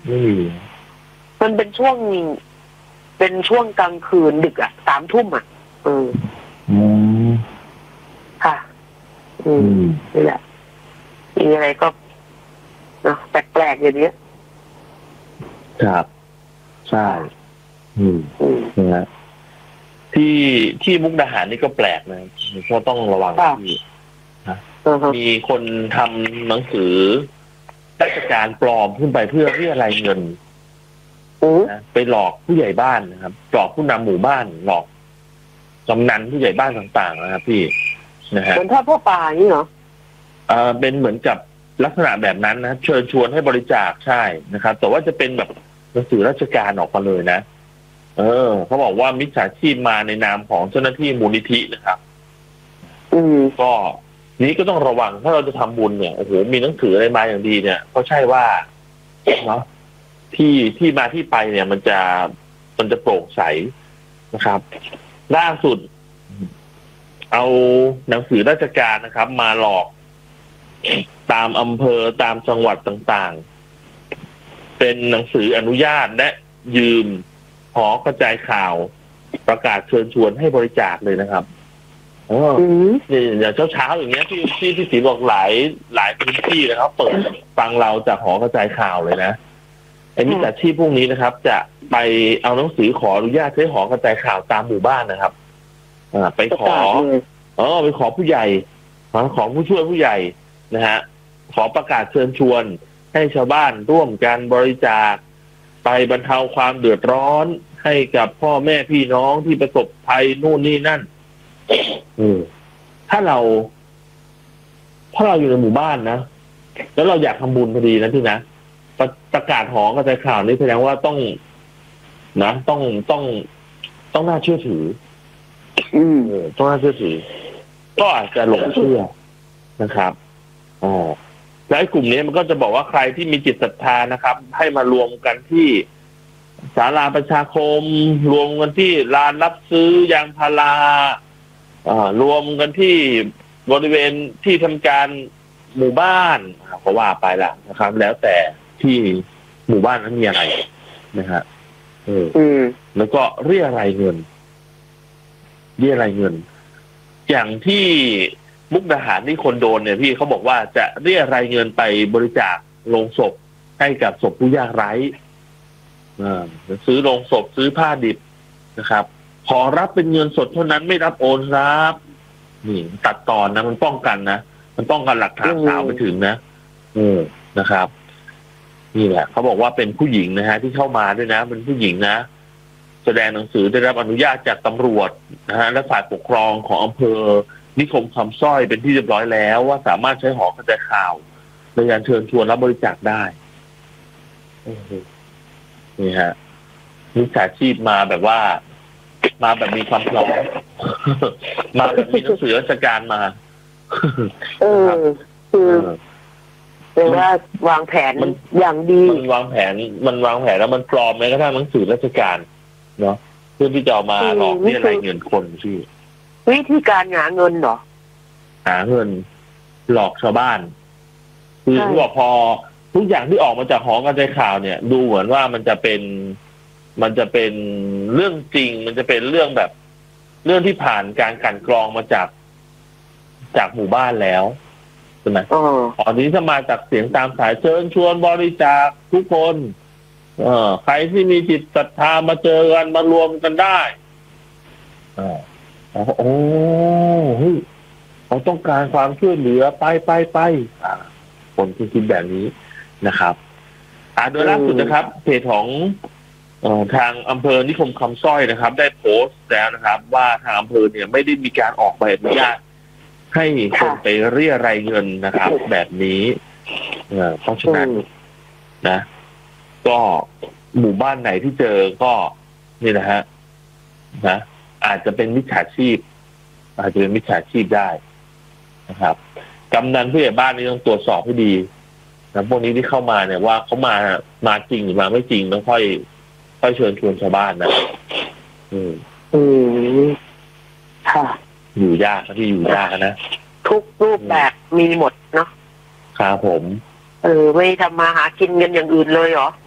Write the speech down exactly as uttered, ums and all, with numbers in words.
ไม่มีมันเป็นช่วงเป็นช่วงกลางคืนดึกอ่ะสามทุ่มอ่ะเอออืมค่ะอืมนี่แหละมีอะไรก็เนาะแปลกๆอย่างนี้ครับใช่อืมนะฮะที่ที่มุกดาหารนี่ก็แปลกนะก็ต้องระวังที่นะมีคนทำหนังสือราชการปลอมขึ้นไปเพื่อเรียรายเงินนะไปหลอกผู้ใหญ่บ้านนะครับหลอกผู้นำหมู่บ้านหลอกกำนันผู้ใหญ่บ้านต่างๆนะครับพี่นะฮะเหมือนท่าพ่อป่าอย่างนี้เหรออ่าเป็นเหมือนกับลักษณะแบบนั้นนะเชิญชวนให้บริจาคใช่นะครับแต่ว่าจะเป็นแบบหนังสือราชการออกมาเลยนะเออเขาบอกว่ามิจฉาชีพมาในนามของเจ้าหน้าที่มูลนิธินะครับอืมก็นี้ก็ต้องระวังถ้าเราจะทำบุญเนี่ยโอ้โหมีหนังสืออะไรมาอย่างดีเนี่ยก็ใช่ว่าเนาะที่ที่มาที่ไปเนี่ยมันจะมันจะโปร่งใสนะครับล่าสุดเอาหนังสือราชการนะครับมาหลอกตามอำเภอตามจังหวัดต่างๆเป็นหนังสืออนุญาตและยืมหอกระจายข่าวประกาศเชิญชวนให้บริจาคเลยนะครับอ๋อนี่อย่างเช้าๆอย่างเงี้ยที่ที่ที่ศรีบอกหลายหลายพื้นที่นะครับเปิดฟังเราจากหอกระจายข่าวเลยนะไอ้มิจฉาชีพพวกนี้นะครับจะไปเอาหนังสือขออนุญาตใช้หอกระจายข่าวตามหมู่บ้านนะครับอ่าไปขออ๋อไปขอผู้ใหญ่ขอผู้ช่วยผู้ใหญ่นะฮะขอประกาศเชิญชวนให้ชาวบ้านร่วมกันบริจาคไปบรรเทาความเดือดร้อนให้กับพ่อแม่พี่น้องที่ประสบภัยนู่นนี่นั่นอืมถ้าเราถ้าเราอยู่ในหมู่บ้านนะแล้วเราอยากทำบุญพอดีนะพี่นะประประกาศหอกระจายข่าวนี้แสดงว่าต้องนะต้องต้องต้องน่าเชื่อถืออืมต้องน่าเชื่อถือก็อาจจะหลงเชื่อนะครับอ๋อและกลุ่มนี้มันก็จะบอกว่าใครที่มีจิตศรัทธานะครับให้มารวมกันที่ศาลาประชาคมรวมกันที่ลานรับซื้อยางพาราอ่ารวมกันที่บริเวณที่ทำการหมู่บ้านก็ว่าไปละนะครับแล้วแต่ที่หมู่บ้านนั้นมีอะไรนะฮะเออแล้วก็เรียรายเงินเรียรายเงินอย่างที่มุกดาหารที่คนโดนเนี่ยพี่เขาบอกว่าจะเรียรายเงินไปบริจาคโลงศพให้กับศพผู้ยากไร้ซื้อโลงศพซื้อผ้าดิบนะครับขอรับเป็นเงินสดเท่านั้นไม่รับโอนครับนี่ตัดตอนนะมันป้องกันนะมันป้องกันหลักฐานสาวไปถึงนะเออนะครับนี่แหละเขาบอกว่าเป็นผู้หญิงนะฮะที่เข้ามาด้วยนะเป็นผู้หญิงนะแสดงหนังสือได้รับอนุญาตจากตำรวจนะฮะและฝ่ายปกครองของอำเภอนิคมคำสร้อยเป็นที่เรียบร้อยแล้วว่าสามารถใช้หอกระจายข่าวในการเชิญชวนรับบริจาคได้นี่ฮะมิจฉาชีพมาแบบว่ามาแบบมีความพร้อมมาแบบมีหนังสือราชการมาเออคือเรียกว่าวางแผนอย่างดีมันวางแผนมันวางแผนแล้วมันปลอมแม้กระทั่งหนังสือราชการเนาะเพื่อที่จะเอามาหลอกเรียรายเงินคนที่วิธีการหาเงินเหรอหาเงินหลอกชาวบ้านคือที่บอกพอทุกอย่างที่ออกมาจากหอกระจายข่าวเนี่ยดูเหมือนว่ามันจะเป็นมันจะเป็นเรื่องจริงมันจะเป็นเรื่องแบบเรื่องที่ผ่านการกลั่นกรองมาจากจากหมู่บ้านแล้วใช่ไหมอ๋อทีนี้ถ้ามาจากเสียงตามสายเชิญชวนบริจาคทุกคนเออใครที่มีจิตศรัทธามาเจอกันมารวมกันได้อ๋อโอ้เขาต้องการความช่วยเหลือไปไปไปอ่าคนที่คิดแบบนี้นะครับอ่าโดยล่าสุดนะครับเพจของเอ่อทางอำเภอนิคมคำสร้อยนะครับได้โพสต์แล้วนะครับว่าทางอำเภอเนี่ยไม่ได้มีการออกใบอนุญาตให้คนไปเรียรายเงินนะครับแบบนี้เอ่อเพราะฉะนั้นนะก็หมู่บ้านไหนที่เจอก็นี่นะฮะนะอาจจะเป็นมิจฉาชีพอาจจะเป็นมิจฉาชีพได้นะครับกำนันผู้ใหญ่บ้านนี่ต้องตรวจสอบให้ดีนะพวกนี้ที่เข้ามาเนี่ยว่าเขามามาจริงหรือมาไม่จริงต้องค่อยค่อยเชิญชวนชาวบ้านนะอืมอืมค่ะอยู่ยากที่อยู่ยากนะทุกรูปแบบมีหมดเนาะครับผมเออไม่ทำมาหากินกันอย่างอื่นเลยเหรอ